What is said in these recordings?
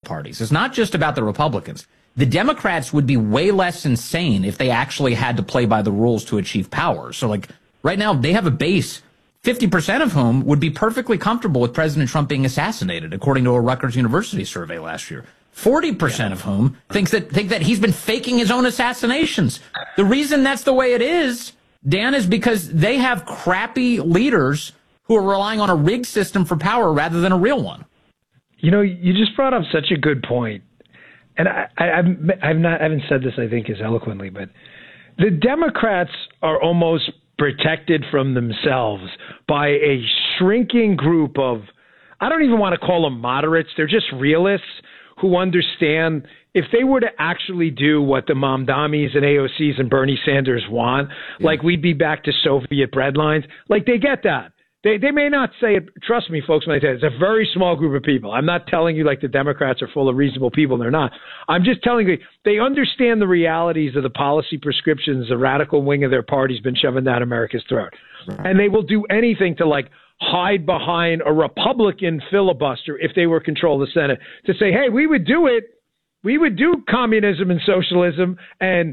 parties. It's not just about the Republicans. The Democrats would be way less insane if they actually had to play by the rules to achieve power. So, like, right now, they have a base, 50% of whom would be perfectly comfortable with President Trump being assassinated, according to a Rutgers University survey last year. 40% of whom think that he's been faking his own assassinations. The reason that's the way it is, Dan, is because they have crappy leaders who are relying on a rigged system for power rather than a real one. You know, you just brought up such a good point. And I haven't said this, I think, as eloquently, but the Democrats are almost protected from themselves by a shrinking group of, I don't even want to call them moderates. They're just realists who understand if they were to actually do what the Mamdamis and AOCs and Bernie Sanders want, like we'd be back to Soviet breadlines, like they get that. They may not say it. Trust me, folks, when I say it, it's a very small group of people. I'm not telling you like the Democrats are full of reasonable people. They're not. I'm just telling you they understand the realities of the policy prescriptions the radical wing of their party's been shoving down America's throat. And they will do anything to like hide behind a Republican filibuster if they were control of the Senate to say, hey, we would do it. We would do communism and socialism and,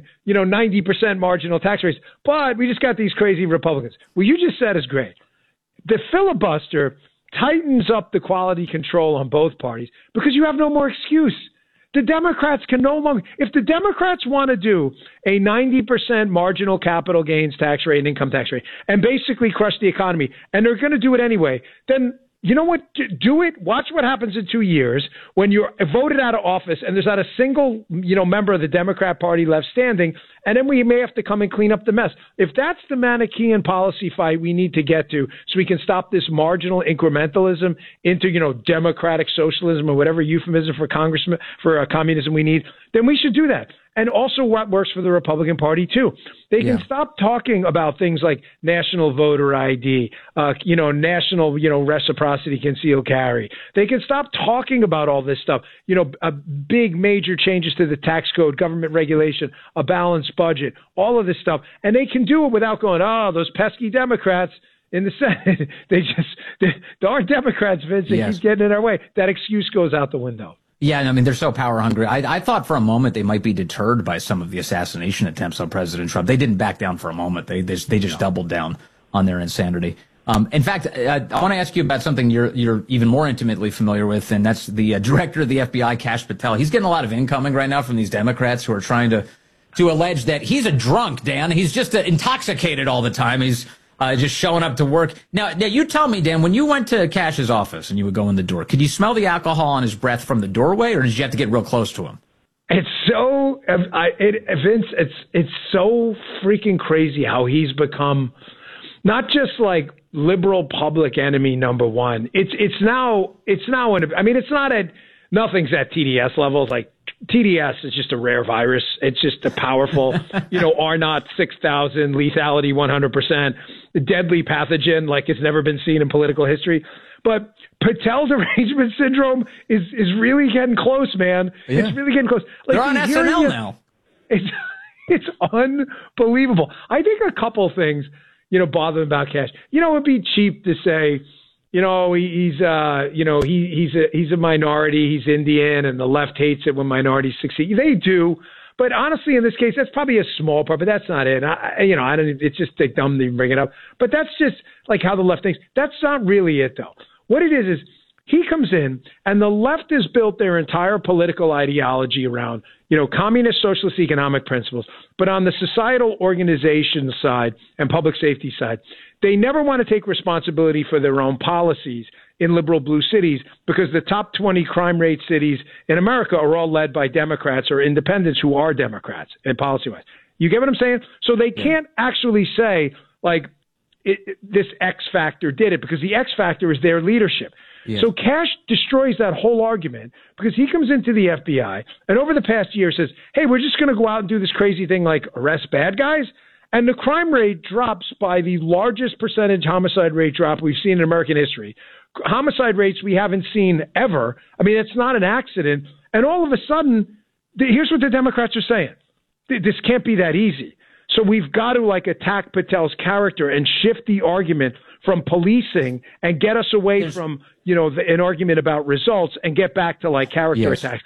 90% marginal tax rates. But we just got these crazy Republicans. What you just said is great. The filibuster tightens up the quality control on both parties because you have no more excuse. The Democrats can no longer, if the Democrats want to do a 90% marginal capital gains tax rate and income tax rate and basically crush the economy, and they're going to do it anyway, then you know what? Do it. Watch what happens in 2 years when you're voted out of office and there's not a single, member of the Democrat Party left standing, and then we may have to come and clean up the mess. If that's the Manichaean policy fight we need to get to so we can stop this marginal incrementalism into, democratic socialism or whatever euphemism for communism we need, then we should do that. And also what works for the Republican Party, too. They can stop talking about things like national voter ID, national, reciprocity concealed carry. They can stop talking about all this stuff, big major changes to the tax code, government regulation, a balanced budget, all of this stuff. And they can do it without going, those pesky Democrats in the Senate. There are Democrats, Vince, that keep getting in our way. That excuse goes out the window. Yeah, I mean, they're so power hungry. I thought for a moment they might be deterred by some of the assassination attempts on President Trump. They didn't back down for a moment. They just doubled down on their insanity. In fact, I want to ask you about something you're even more intimately familiar with, and that's the director of the FBI, Kash Patel. He's getting a lot of incoming right now from these Democrats who are trying to allege that he's a drunk, Dan. He's just intoxicated all the time. He's just showing up to work. Now, you tell me, Dan, when you went to Kash's office and you would go in the door, could you smell the alcohol on his breath from the doorway, or did you have to get real close to him? It's so, Vince, it's so freaking crazy how he's become not just like liberal public enemy number one. It's not nothing's at TDS levels. Like TDS is just a rare virus. It's just a powerful, R0 6,000, lethality 100%, deadly pathogen like it's never been seen in political history. But Patel's derangement syndrome is really getting close, man. Yeah. It's really getting close. Like, they're on SNL now. It's unbelievable. I think a couple things, bother them about Kash. It'd be cheap to say, he's a minority, he's Indian, and the left hates it when minorities succeed. They do, but honestly, in this case, that's probably a small part. But that's not it. I don't. It's just dumb to even bring it up. But that's just like how the left thinks. That's not really it, though. What it is he comes in, and the left has built their entire political ideology around, communist socialist economic principles. But on the societal organization side and public safety side, they never want to take responsibility for their own policies in liberal blue cities because the top 20 crime rate cities in America are all led by Democrats or independents who are Democrats and policy-wise. You get what I'm saying? So they can't actually say, like, this X factor did it because the X factor is their leadership. Yeah. So Kash destroys that whole argument because he comes into the FBI and over the past year says, hey, we're just going to go out and do this crazy thing like arrest bad guys. And the crime rate drops by the largest percentage homicide rate drop we've seen in American history. Homicide rates we haven't seen ever. I mean, it's not an accident. And all of a sudden, here's what the Democrats are saying. This can't be that easy. So we've got to attack Patel's character and shift the argument from policing and get us away from, an argument about results and get back to character attacks.